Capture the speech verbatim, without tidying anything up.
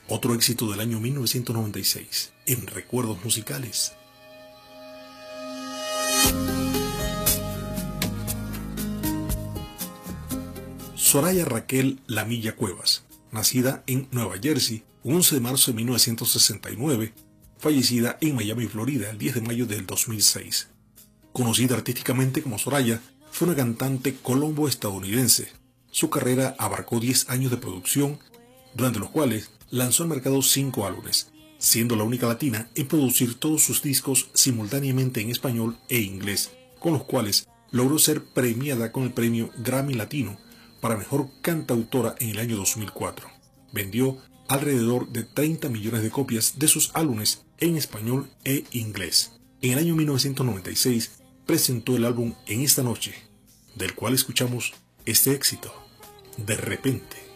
Otro éxito del año mil novecientos noventa y seis, en Recuerdos Musicales. Soraya Raquel Lamilla Cuevas, nacida en Nueva Jersey, once de marzo de mil novecientos sesenta y nueve, fallecida en Miami, Florida, el diez de mayo del dos mil seis. Conocida artísticamente como Soraya, fue una cantante colombo-estadounidense. Su carrera abarcó diez años de producción, durante los cuales lanzó al mercado cinco álbumes, siendo la única latina en producir todos sus discos simultáneamente en español e inglés, con los cuales logró ser premiada con el premio Grammy Latino para Mejor Cantautora en el año dos mil cuatro. Vendió alrededor de treinta millones de copias de sus álbumes en español e inglés. En el año mil novecientos noventa y seis presentó el álbum En esta noche, del cual escuchamos este éxito, De repente.